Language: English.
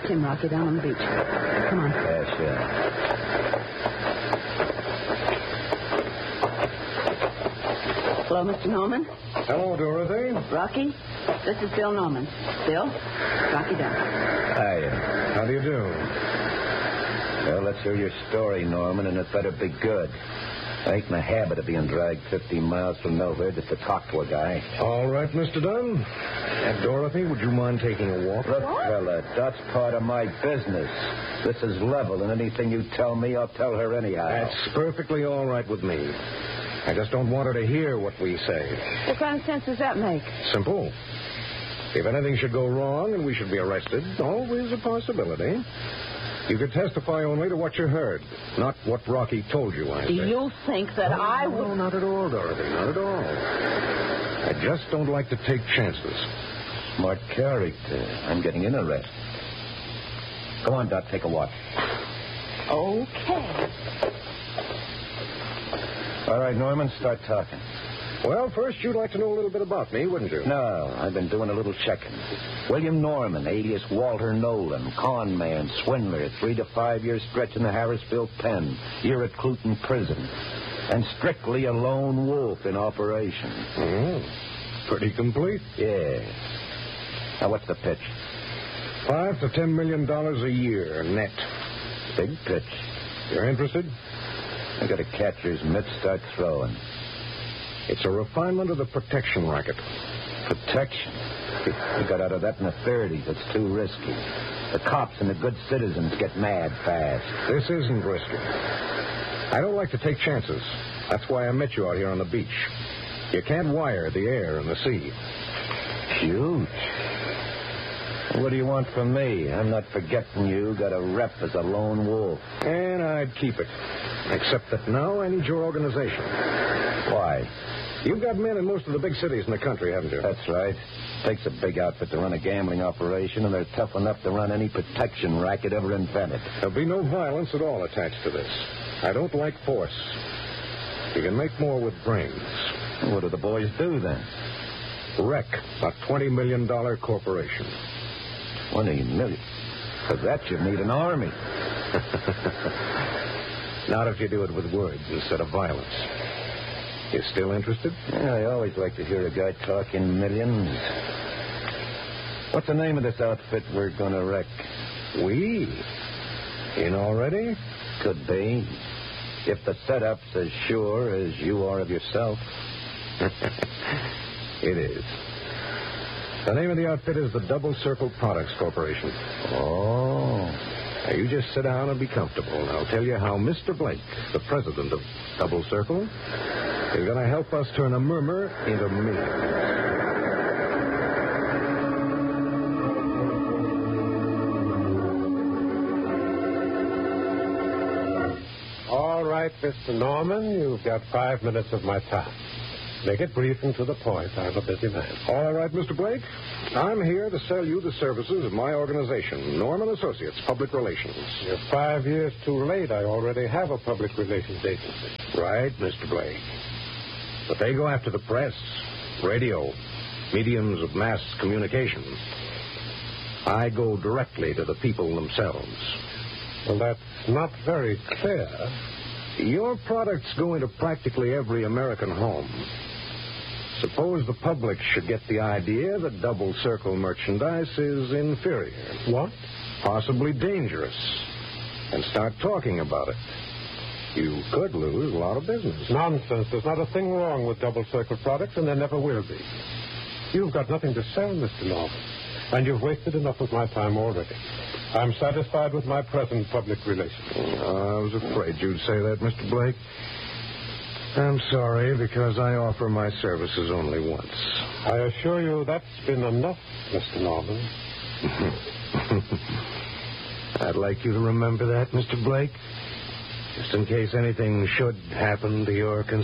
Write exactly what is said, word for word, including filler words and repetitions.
That's him, Rocky, down on the beach. Come on. Yeah, sure. Hello, Mister Norman. Hello, Dorothy. Rocky, this is Bill Norman. Bill, Rocky Dunn. Hiya. How do you do? Well, let's hear your story, Norman, and it better be good. I ain't in the habit of being dragged fifteen miles from nowhere just to talk to a guy. All right, Mister Dunn. And Dorothy, would you mind taking a walk? Look, fella, that's part of my business. This is level, and anything you tell me, I'll tell her anyhow. That's perfectly all right with me. I just don't want her to hear what we say. What kind of sense does that make? Simple. If anything should go wrong and we should be arrested, always a possibility. You could testify only to what you heard, not what Rocky told you, I Do say. you think that no, I would... No, not at all, Dorothy, not at all. I just don't like to take chances. Smart character. I'm getting interested. Come on, Doc, take a walk. Okay. All right, Norman, start talking. Well, first, you'd like to know a little bit about me, wouldn't you? No, I've been doing a little checking. William Norman, alias Walter Nolan, con man, swindler, three to five year stretch in the Harrisville pen, year at Cluton Prison, and strictly a lone wolf in operation. Mm, pretty complete. Yeah. Now, what's the pitch? Five to ten million dollars a year, net. Big pitch. You're interested? I got a catcher's mitt, start throwing. It's a refinement of the protection racket. Protection? We got out of that in the thirties. It's too risky. The cops and the good citizens get mad fast. This isn't risky. I don't like to take chances. That's why I met you out here on the beach. You can't wire the air and the sea. Huge. What do you want from me? I'm not forgetting you. Got a rep as a lone wolf. And I'd keep it. Except that now I need your organization. Why? You've got men in most of the big cities in the country, haven't you? That's right. Takes a big outfit to run a gambling operation, and they're tough enough to run any protection racket ever invented. There'll be no violence at all attached to this. I don't like force. You can make more with brains. What do the boys do, then? Wreck a twenty million dollars corporation. twenty million dollars? For that, you'd need an army. Not if you do it with words instead of violence. You still interested? Yeah, I always like to hear a guy talk in millions. What's the name of this outfit we're going to wreck? We? In already? Could be. If the setup's as sure as you are of yourself. It is. The name of the outfit is the Double Circle Products Corporation. Oh. Now, you just sit down and be comfortable, and I'll tell you how Mister Blake, the president of Double Circle, is going to help us turn a murmur into millions. All right, Mister Norman, you've got five minutes of my time. Make it brief and to the point. I'm a busy man. All right, Mister Blake. I'm here to sell you the services of my organization, Norman Associates Public Relations. You're five years too late. I already have a public relations agency. Right, Mister Blake. But they go after the press, radio, mediums of mass communication. I go directly to the people themselves. Well, that's not very clear. Your products go into practically every American home. Suppose the public should get the idea that Double Circle merchandise is inferior. What? Possibly dangerous. And start talking about it. You could lose a lot of business. Nonsense. There's not a thing wrong with Double Circle products, and there never will be. You've got nothing to sell, Mister Norman, and you've wasted enough of my time already. I'm satisfied with my present public relations. I was afraid you'd say that, Mister Blake. I'm sorry, because I offer my services only once. I assure you that's been enough, Mister Norman. I'd like you to remember that, Mister Blake. Just in case anything should happen to your